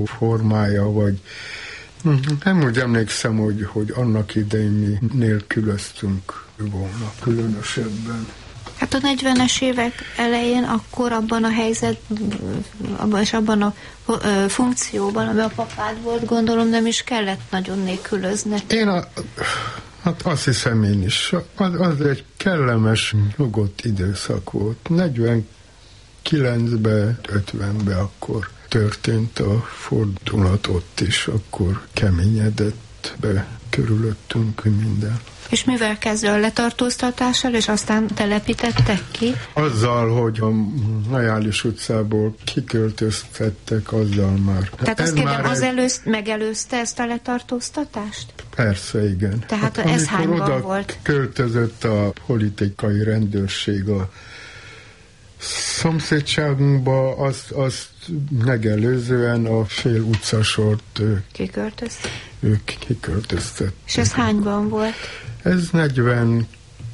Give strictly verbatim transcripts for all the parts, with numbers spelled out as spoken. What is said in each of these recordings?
formája, vagy nem úgy emlékszem, hogy, hogy annak idején mi nélkülöztünk volna különösebben. Hát a negyvenes évek elején akkor abban a helyzetben, és abban a funkcióban, ami a papád volt, gondolom nem is kellett nagyon nélkülözni. Én a, hát azt hiszem én is. Az, az egy kellemes, nyugodt időszak volt. negyvenkilencben, ötvenben akkor történt a fordulat ott is, akkor keményedett be körülöttünk minden. És mivel kezdő a letartóztatással, és aztán telepítettek ki? Azzal, hogy a Najális utcából kiköltöztettek, azzal már. Tehát azt kérdem, az előzt, megelőzte ezt a letartóztatást? Persze, igen. Tehát hát, ez hányban volt? Költözött a politikai rendőrség a szomszédságunkba, azt, azt megelőzően a fél utcasort kiköltöztek. Ők kiköltöztettek. És ez hányban volt? Ez negyvenkilencben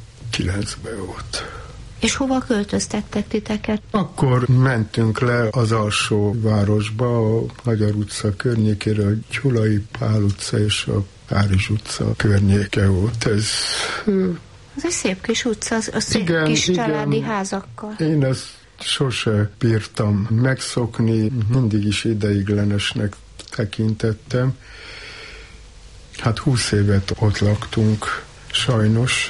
volt. És hova költöztettek titeket? Akkor mentünk le az alsó városba, a Magyar utca környékére, a Gyulai Pál utca és a Párizs utca környéke volt. Ez, ez egy szép kis utca, az a szép igen, kis igen, családi házakkal. Én ezt sose bírtam megszokni, mindig is ideiglenesnek tekintettem. Hát húsz évet ott laktunk, sajnos.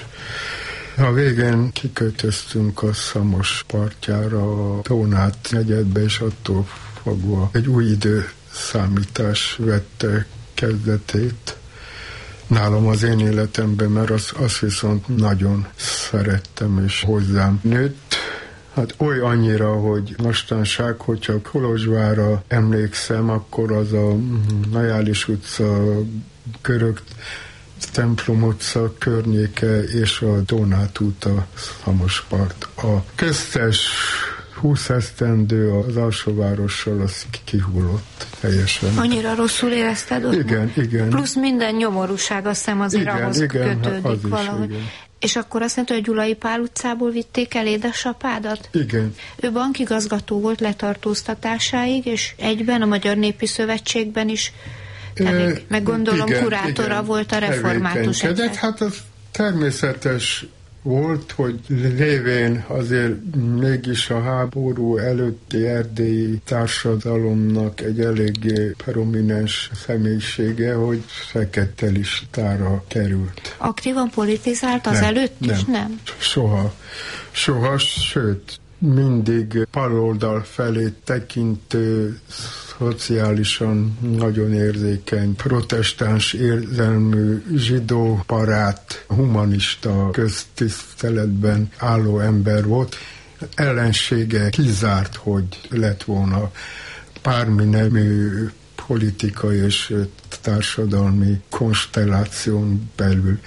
A végén kiköltöztünk a Szamos partjára, a Tónát negyedbe, és attól fogva egy új időszámítás vette kezdetét nálam az én életemben, mert azt, azt viszont nagyon szerettem, és hozzám nőtt. Hát oly annyira, hogy mostanság, hogyha Kolozsvárra emlékszem, akkor az a Najális utca, Görög templom utca környéke és a Donát út, a Szamospart. A köztes húsz esztendő az alsóvárossal az kihullott teljesen. Annyira rosszul érezted ott? Igen, igen. Plusz minden nyomorúság, azt hiszem azért igen, ahhoz igen, kötődik az valahogy. Is, és akkor azt mondta, hogy a Gyulai Pál utcából vitték el édesapádat? Igen. Ő bankigazgató volt letartóztatásáig, és egyben a Magyar Népi Szövetségben is elég, meg gondolom igen, kurátora igen, volt a református egyház. Hát az természetes volt, hogy lévén azért mégis a háború előtti erdélyi társadalomnak egy eléggé prominens személyisége, hogy fekete listára került. Aktívan politizált az nem, előtt is? Nem. nem. Soha. Soha, sőt, mindig baloldal felé tekintő, szociálisan nagyon érzékeny, protestáns érzelmű, zsidó barát, humanista köztiszteletben álló ember volt. Ellensége kizárt, hogy lett volna bármi nemű politikai és társadalmi konstelláción belül.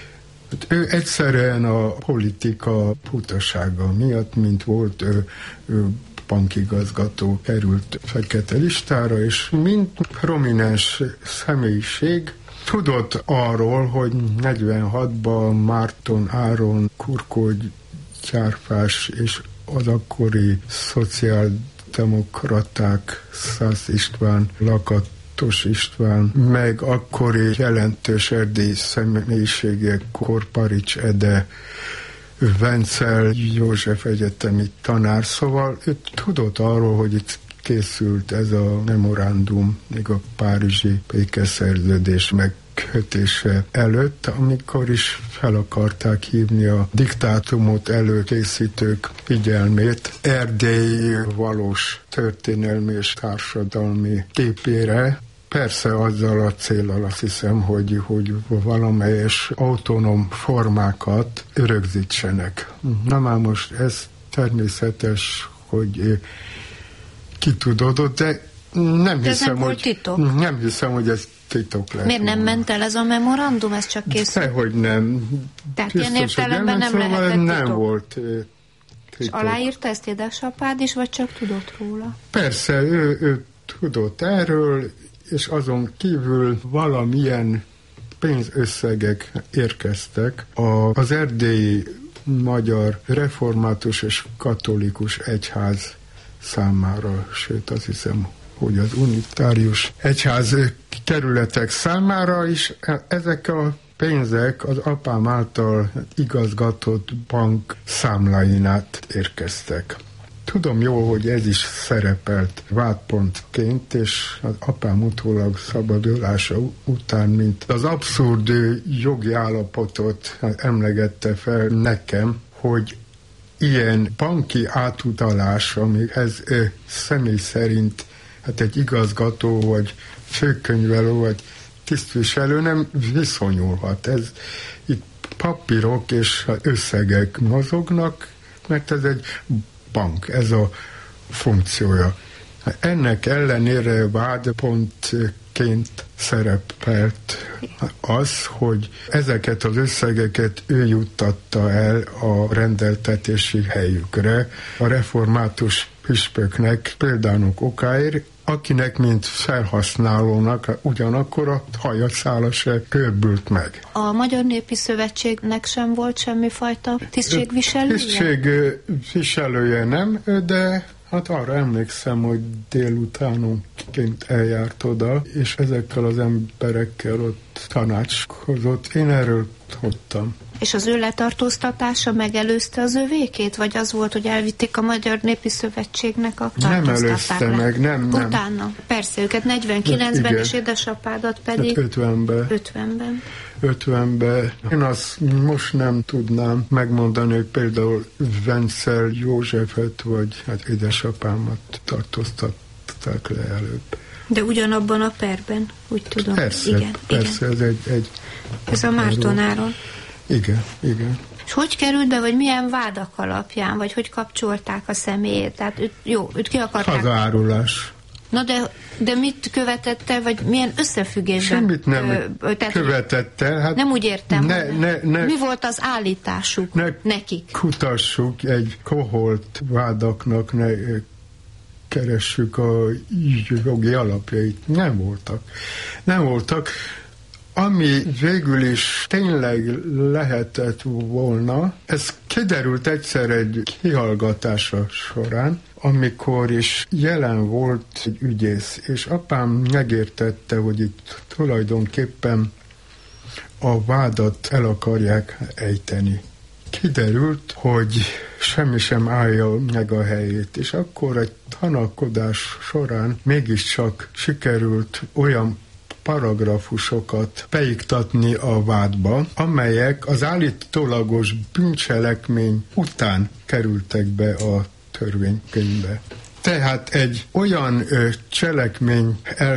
Ő egyszerűen a politika butasága miatt, mint volt ő, ő bankigazgató, került fekete listára, és mint prominens személyiség tudott arról, hogy negyvenhatban Márton Áron, Kurkó Gyárfás és az akkori szociáldemokraták, Szász István, Lakatos István, meg akkori jelentős erdélyi személyiségek, Korparics Ede, Vencel József egyetemi tanár, szóval ő tudott arról, hogy itt készült ez a memorandum, még a párizsi békeszerződés megkötése előtt, amikor is fel akarták hívni a diktátumot előkészítők figyelmét Erdély valós történelmi és társadalmi képére. Persze azzal a céllal azt hiszem, hogy, hogy valamelyes autonóm formákat rögzítsenek. Na már most ez természetes, hogy kitudódott, de nem de hiszem, nem hogy titok. Nem hiszem, hogy ez titok lett. Miért nem ment el ez a memorandum? Ez csak készült? Dehogy nem. Tehát ilyen értelemben nem lehetett titok. Nem volt titok. És aláírta ezt édesapád is, vagy csak tudott róla? Persze, ő, ő tudott erről, és azon kívül valamilyen pénzösszegek érkeztek az erdélyi magyar református és katolikus egyház számára, sőt azt hiszem hogy az unitárius egyház kerületek számára is ezek a pénzek az apám által igazgatott bank számláin át érkeztek. Tudom jól, hogy ez is szerepelt vádpontként, és az apám utólag szabadulása után, mint az abszurd jogi állapotot emlegette fel nekem, hogy ilyen banki átutalás, amihez személy szerint hát egy igazgató, vagy főkönyvelő, vagy tisztviselő nem viszonyulhat. Ez itt papírok és összegek mozognak, mert ez egy bank, ez a funkciója. Ennek ellenére vádpontként szerepelt az, hogy ezeket az összegeket ő juttatta el a rendeltetési helyükre a református püspöknek példánok okáért, akinek, mint felhasználónak ugyanakkor a hajaszála se körbült meg. A Magyar Népi Szövetségnek sem volt semmifajta tisztségviselője? Tisztségviselője nem, de hát arra emlékszem, hogy délutánonként eljárt oda, és ezekkel az emberekkel ott tanácskozott. Én erről tudtam. És az ő letartóztatása megelőzte az övékét? Vagy az volt, hogy elvitték a Magyar Népi Szövetségnek a tartóztatták? Nem előzte le. meg, nem, nem. Utána? Persze, őket negyvenkilencben, igen. És édesapádat pedig... Hát ötvenben. ötvenben. ötvenben. Én azt most nem tudnám megmondani, hogy például Vencel Józsefet, vagy hát édesapámat tartóztatták le előbb. De ugyanabban a perben, úgy tudom. Persze, igen, persze, igen. ez egy... egy ez a Mártonáron. Igen, igen. És hogy került be, vagy milyen vádak alapján, vagy hogy kapcsolták a személyét? Tehát őt, jó, őt ki akarták... Hazárulás. Na de, de mit követett el, vagy milyen összefüggésben? Semmit nem ö, tehát, követett el. Hát nem úgy értem, ne, ne, ne, mi volt az állításuk ne nekik? Kutassuk egy koholt vádaknak, ne keressük a jogi alapjait. Nem voltak. Nem voltak. Ami végül is tényleg lehetett volna, ez kiderült egyszer egy kihallgatása során, amikor is jelen volt egy ügyész, és apám megértette, hogy itt tulajdonképpen a vádat el akarják ejteni. Kiderült, hogy semmi sem állja meg a helyét, és akkor egy tanakodás során mégiscsak sikerült olyan paragrafusokat beiktatni a vádba, amelyek az állítólagos bűncselekmény után kerültek be a törvénykönyvbe. Tehát egy olyan ö, cselekmény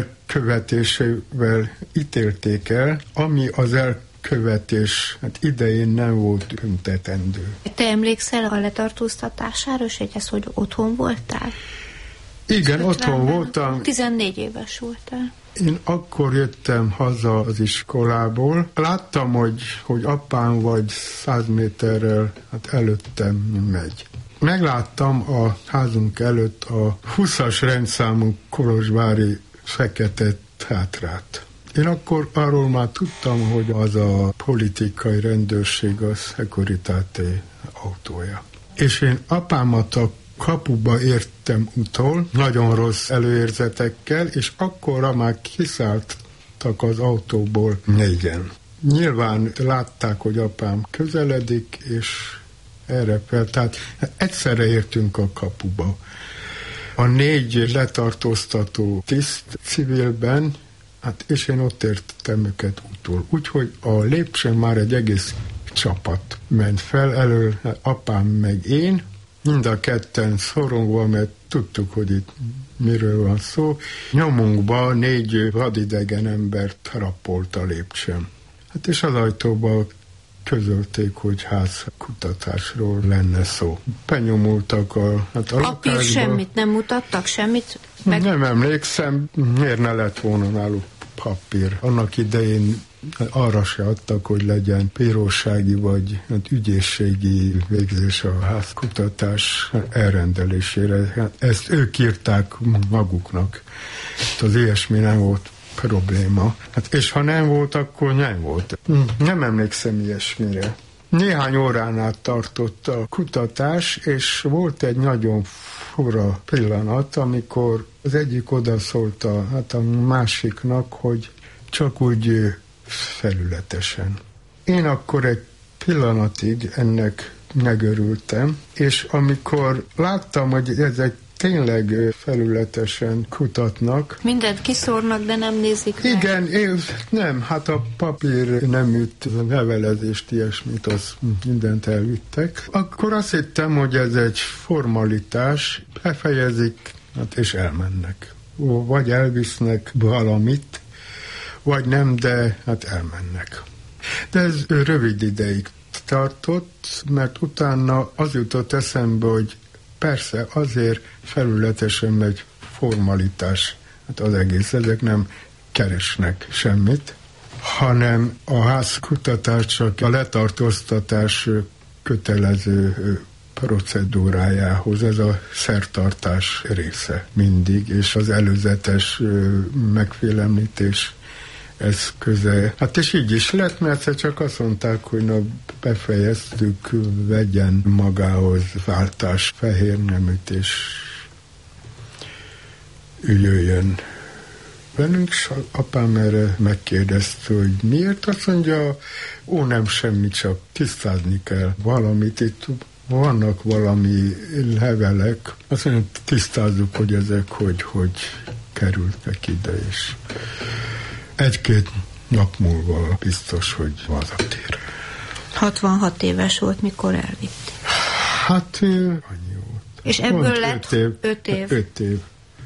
elkövetésével ítélték el, ami az elkövetés hát idején nem volt büntetendő. Te emlékszel a letartóztatására, és egyes, hogy otthon voltál? Igen, otthon voltam. tizennégy éves voltál. Én akkor jöttem haza az iskolából. Láttam, hogy, hogy apám vagy száz méterrel hát előttem megy. Megláttam a házunk előtt a húszas rendszámú kolozsvári fekete hátrát. Én akkor arról már tudtam, hogy az a politikai rendőrség a Securitate autója. És én apámat a kapuba értem utol, nagyon rossz előérzetekkel, és akkorra már kiszálltak az autóból négyen. Nyilván látták, hogy apám közeledik, és erre fel, tehát egyszerre értünk a kapuba. A négy letartóztató tiszt civilben, hát és én ott értem őket utol. Úgyhogy a lépcsőn már egy egész csapat ment fel, elől apám meg én, mind a ketten szorongva, mert tudtuk, hogy itt miről van szó. Nyomunkba négy vadidegen embert rapolt a lépcsőn. Hát és az ajtóba közölték, hogy házkutatásról lenne szó. Benyomultak a, hát a Papír lakásba. Semmit nem mutattak, semmit? Meg... Nem emlékszem, miért ne lett volna náluk papír. Annak idején arra se adtak, hogy legyen bírósági vagy hát ügyészségi végzés a házkutatás elrendelésére. Ezt ők írták maguknak. Az ilyesmi nem volt probléma. Hát, és ha nem volt, akkor nem volt. Nem emlékszem ilyesmire. Néhány órán át tartott a kutatás, és volt egy nagyon fura pillanat, amikor az egyik odaszólt a, hát a másiknak, hogy csak úgy felületesen. Én akkor egy pillanatig ennek megörültem, és amikor láttam, hogy ezek tényleg felületesen kutatnak. Mindent kiszórnak, de nem nézik meg. Igen, én, nem, hát a papír nem üt, a levelezést, ilyesmit, az mindent elvittek. Akkor azt hittem, hogy ez egy formalitás, befejezik, hát és elmennek. Vagy elvisznek valamit, vagy nem, de hát elmennek. De ez rövid ideig tartott, mert utána az jutott eszembe, hogy persze azért felületesen megy formalitás, hát az egész, ezek nem keresnek semmit, hanem a házkutatás csak a letartóztatás kötelező procedúrájához, ez a szertartás része mindig, és az előzetes megfélemlítés eszköze. Hát és így is lett, mert csak azt mondták, hogy na befejeztük, vegyen magához váltás fehér neműt, és jöjjön velünk. És apám erre megkérdezte, hogy miért? Azt mondja, ó, nem semmi, csak tisztázni kell valamit. Itt vannak valami levelek, azt mondja, tisztázzuk, hogy ezek hogy, hogy kerültek ide, és egy-két nap múlva biztos, hogy hazatér. hatvanhat éves volt, mikor elvitt. Hát annyi volt. És ebből Pont lett öt év. Öt év. Öt év.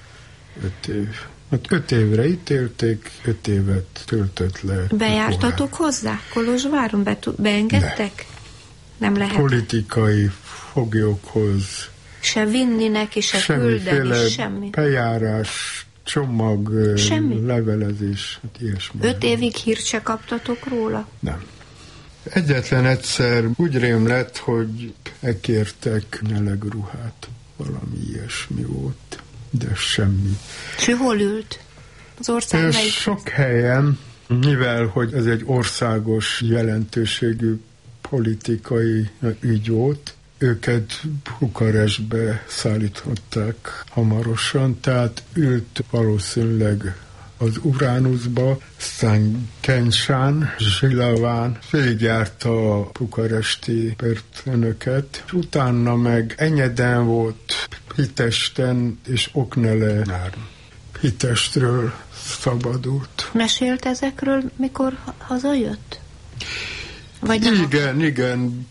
Öt év. Hát öt évre ítélték, öt évet töltött le. Bejártatok hozzá? Kolozsváron be, beengedtek? Ne. Nem lehet. Politikai foglyokhoz. Se vinni neki, se küldeni, semmi. Bejárás, csomag, semmi? Levelezés, hát ilyesmi. Öt évig hírt se kaptatok róla? Nem. Egyetlen egyszer úgy rém lett, hogy elkértek nyelegruhát, valami ilyesmi volt, de semmi. És hol ült? Az ország melyik? Sok helyen, mivel hogy ez egy országos jelentőségű politikai ügy volt, őket Bukarestbe szállították hamarosan, tehát ült valószínűleg az Uránuszba, aztán Kencsán, Zsilaván, végigjárta a bukaresti börtönöket, és utána meg Enyeden volt, Hitesten és Oknele. Hitestről szabadult. Mesélt ezekről, mikor hazajött? Vagy nem? Igen, igen.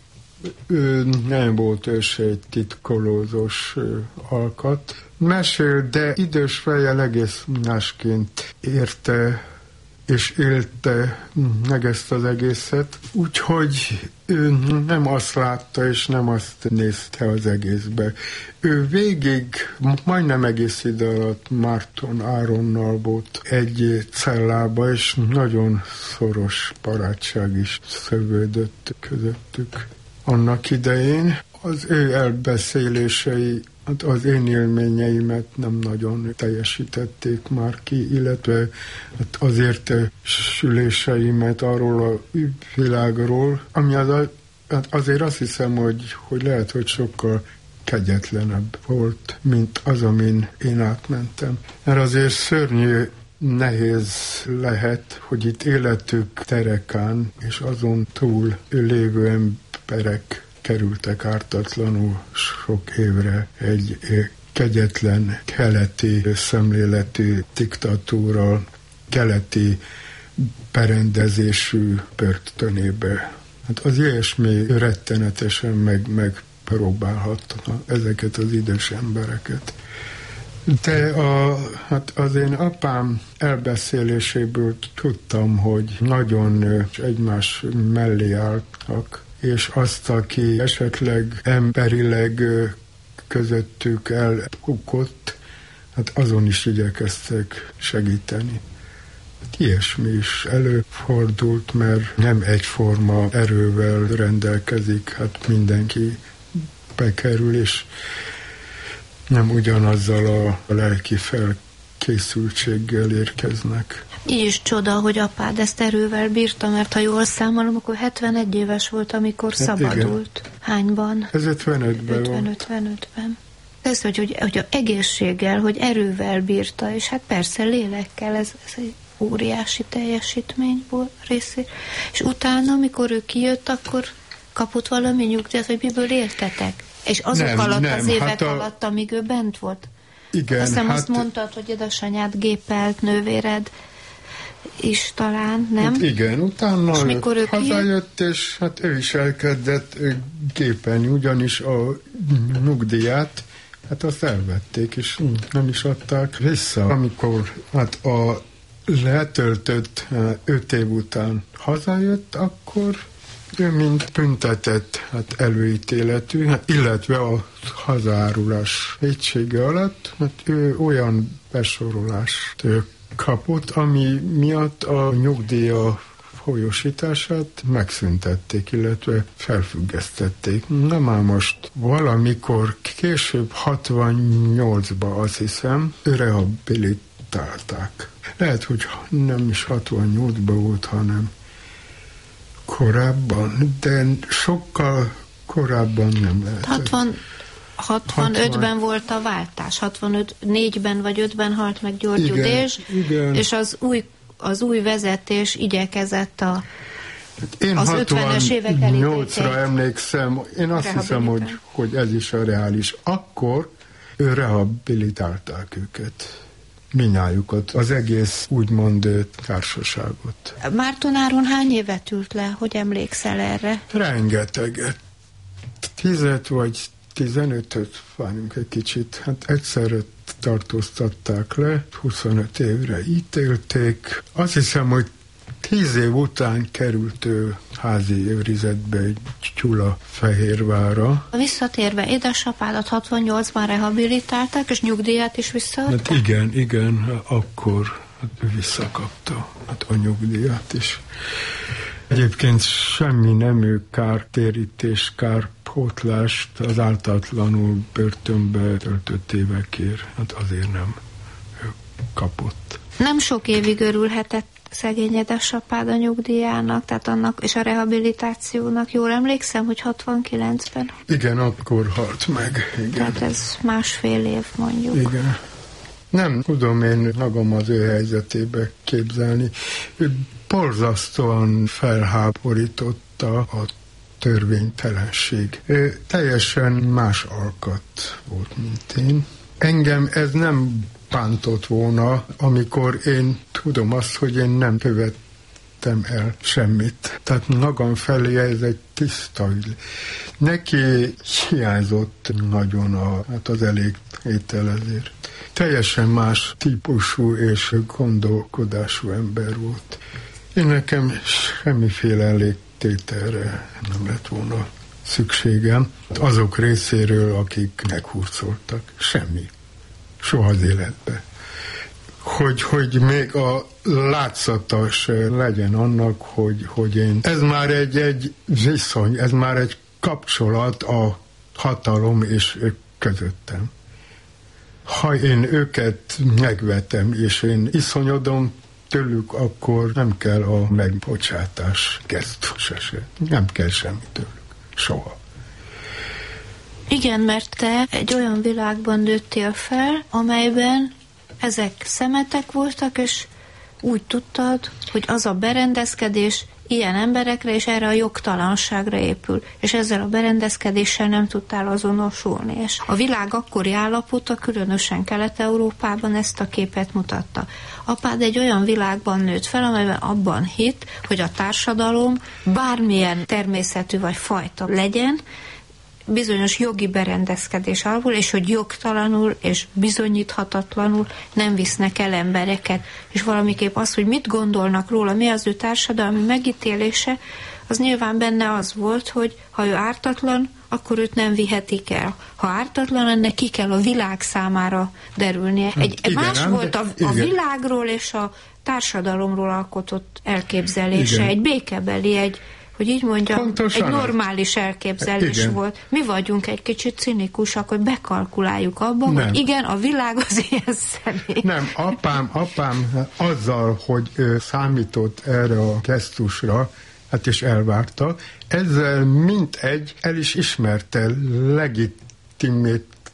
Ő nem volt ő se egy titkolózós alkat. Mesél, de idős fejjel egész másként érte és élte meg ezt az egészet. Úgyhogy ő nem azt látta, és nem azt nézte az egészbe. Ő végig, majdnem egész idő alatt Márton Áronnal volt egy cellába, és nagyon szoros barátság is szövődött közöttük. Annak idején az ő elbeszélései, az én élményeimet nem nagyon teljesítették már ki, illetve az értesüléseimet arról a világról, ami az, azért azt hiszem, hogy, hogy lehet, hogy sokkal kegyetlenebb volt, mint az, amin én átmentem. Mert azért szörnyű, nehéz lehet, hogy itt életük terekán, és azon túl lévő emberek kerültek ártatlanul sok évre egy kegyetlen keleti szemléletű diktatúra, keleti berendezésű börtönébe. Hát az ilyesmi rettenetesen meg, megpróbálhatna ezeket az idős embereket. De a, hát az én apám elbeszéléséből tudtam, hogy nagyon egymás mellé álltak, és azt, aki esetleg emberileg közöttük elbukott, hát azon is igyekeztek segíteni. Hát ilyesmi is előfordult, mert nem egyforma erővel rendelkezik, hát mindenki bekerül, és nem ugyanazzal a lelki felkészültséggel érkeznek. Így is csoda, hogy apád ezt erővel bírta, mert ha jól számolom, akkor hetvenegy éves volt, amikor hát szabadult. Igen. Hányban? Ez ötvenötben volt. ötven-ötvenötben. Persze, hogy, hogy, hogy egészséggel, hogy erővel bírta, és hát persze lélekkel, ez, ez egy óriási teljesítmény volt részé. És utána, amikor ő kijött, akkor kapott valami nyugdíjat, vagy miből éltetek? És azok nem, alatt nem, az évek hát a... alatt, amíg ő bent volt? Igen, Azt hiszem, hát... azt mondtad, hogy édesanyád gépelt, nővéred is talán, nem? Hát igen, utána és mikor ő hazajött, és hát ő is elkezdett gépelni, ugyanis a nyugdíját, hát azt elvették, és nem is adták vissza. Amikor hát a letöltött öt év után hazajött, akkor ő mint büntetett hát előítéletű, hát illetve a hazárulás vétsége alatt, hát ő olyan besorolást kapott, ami miatt a nyugdíja folyosítását megszüntették, illetve felfüggesztették. Na már most valamikor később hatvannyolcban azt hiszem, rehabilitálták. Lehet, hogy nem is hatvannyolcban volt, hanem korábban, de sokkal korábban nem lehet. hatvan hatvanötben volt a váltás, hatvanöt, négyben vagy ötben halt meg György Udézs, és az új, az új vezetés igyekezett a, én az ötvenes évek elég. nyolcra emlékszem, én azt hiszem, hogy, hogy ez is a reális. Akkor ő rehabilitálták őket. Minnyájukat, az egész úgymond társaságot. Márton-Áron hány évet ült le? Hogy emlékszel erre? Rengeteget. Tízet vagy tizenötöt, várjunk egy kicsit. Hát egyszerre tartóztatták le, huszonöt évre ítélték. Azt hiszem, hogy tíz év után került ő házi őrizetbe egy Gyulafehérvárra. Visszatérve, édesapádat hatvannyolcban rehabilitálták, és nyugdíját is visszaadták? Hát igen, igen, akkor hát visszakapta hát a nyugdíjat is. Egyébként semmi nemű kártérítés, kárpótlást az áltatlanul börtönbe töltött évekért, hát azért nem kapott. Nem sok évig örülhetett szegény édesapád a nyugdíjának, tehát annak és a rehabilitációnak. Jól emlékszem, hogy hatvankilencben? Igen, akkor halt meg. Igen. Tehát ez másfél év mondjuk. Igen. Nem tudom én magam az ő helyzetébe képzelni. Ő borzasztóan felháborította a törvénytelenség. Ő teljesen más alkat volt, mint én. Engem ez nem bántott volna, amikor én tudom azt, hogy én nem követtem el semmit. Tehát magam felé ez egy tiszta ügy. Neki hiányzott nagyon a, hát az elégtétel ezért. Teljesen más típusú és gondolkodású ember volt. Én nekem semmiféle elégtételre nem lett volna szükségem. Azok részéről, akik meghurcoltak. Semmi. Soha az életben. Hogy, hogy még a látszata se legyen annak, hogy, hogy én... Ez már egy, egy viszony, ez már egy kapcsolat a hatalom és ők közöttem. Ha én őket megvetem, és én iszonyodom tőlük, akkor nem kell a megbocsátás gesztus se. Nem kell semmi tőlük. Soha. Igen, mert te egy olyan világban nőttél fel, amelyben ezek szemetek voltak, és úgy tudtad, hogy az a berendezkedés ilyen emberekre és erre a jogtalanságra épül, és ezzel a berendezkedéssel nem tudtál azonosulni. És a világ akkori állapota, különösen Kelet-Európában ezt a képet mutatta. Apád egy olyan világban nőtt fel, amelyben abban hitt, hogy a társadalom bármilyen természetű vagy fajta legyen, bizonyos jogi berendezkedés alapul, és hogy jogtalanul és bizonyíthatatlanul nem visznek el embereket. És valamiképp az, hogy mit gondolnak róla, mi az ő társadalmi megítélése, az nyilván benne az volt, hogy ha ő ártatlan, akkor őt nem vihetik el. Ha ártatlan, ennek ki kell a világ számára derülnie. Egy, igen, más nem, volt a, a világról és a társadalomról alkotott elképzelése. Igen. Egy békebeli, egy hogy így mondjam, pontosan egy normális elképzelés igen. volt. Mi vagyunk egy kicsit cinikusak, hogy bekalkuláljuk abban, nem. hogy igen, a világ az ilyen személy. Nem, apám, apám azzal, hogy számított erre a gesztusra, hát is elvárta, ezzel mint egy el is ismerte, legitimét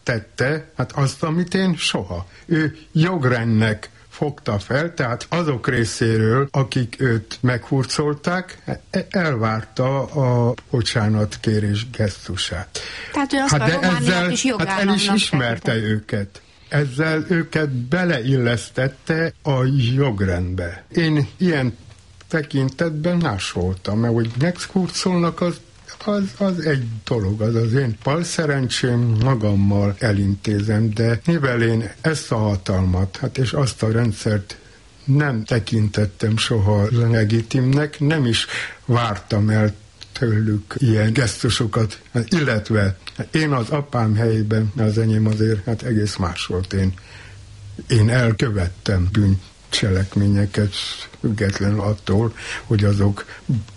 tette, hát azt, amit én soha. Ő jogrendnek fogta fel, tehát azok részéről, akik őt meghurcolták, elvárta a bocsánatkérés gesztusát. Tehát ő azt hát a Romániát is jogállamnak hát el is ismerte tekintett. őket. Ezzel őket beleillesztette a jogrendbe. Én ilyen tekintetben más voltam, mert hogy meghurcolnak, az Az, az egy dolog, az az én bal szerencsém, magammal elintézem, de mivel én ezt a hatalmat, hát és azt a rendszert nem tekintettem soha legitimnek, nem is vártam el tőlük ilyen gesztusokat, hát illetve én az apám helyében, az enyém azért hát egész más volt, én, én elkövettem bűn cselekményeket, független attól, hogy azok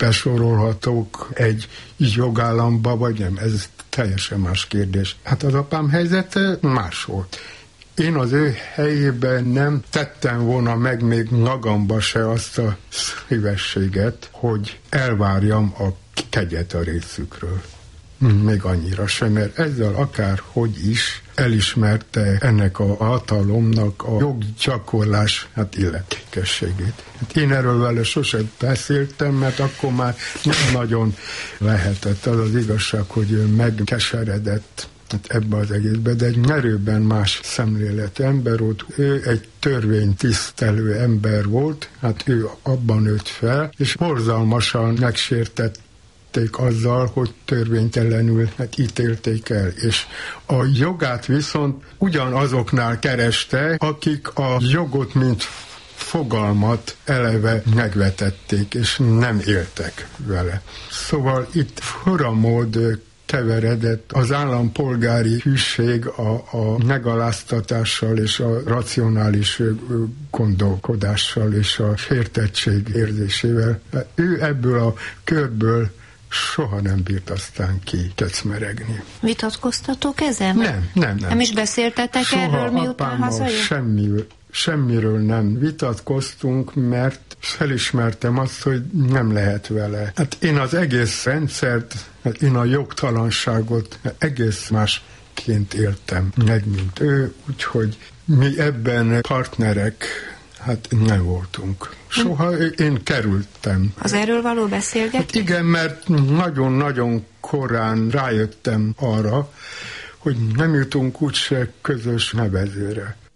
besorolhatók egy jogállamba, vagy nem. Ez teljesen más kérdés. Hát az apám helyzete más volt. Én az ő helyében nem tettem volna meg még magamba se azt a szívességet, hogy elvárjam a kegyet a részükről. Még annyira sem, mert ezzel akárhogy is elismerte ennek a hatalomnak a joggyakorlás hát illetékességét. Hát én erről vele sosem beszéltem, mert akkor már nem nagyon lehetett. Az az igazság, hogy ő megkeseredett hát ebbe az egészbe, de egy merőben más szemléletű ember volt. Ő egy törvénytisztelő ember volt, hát ő abban nőtt fel, és borzalmasan megsértett azzal, hogy törvénytelenül hát ítélték el, és a jogát viszont ugyanazoknál kereste, akik a jogot, mint fogalmat eleve megvetették, és nem éltek vele. Szóval itt furamód keveredett az állampolgári hűség a, a megaláztatással és a racionális gondolkodással és a sértettség érzésével. Ő ebből a körből soha nem bírt aztán ki kecmeregni. Vitatkoztatok ezen? Nem, nem, nem. Nem is beszéltetek soha erről, miután hazajött? Semmi, semmiről nem vitatkoztunk, mert felismertem azt, hogy nem lehet vele. Hát én az egész rendszert, hát én a jogtalanságot egész másként éltem meg, mint ő, úgyhogy mi ebben partnerek hát nem voltunk. Soha én kerültem. Az erről való beszélgetés? Hát igen, mert nagyon-nagyon korán rájöttem arra, hogy nem jutunk úgyse közös nevezőre.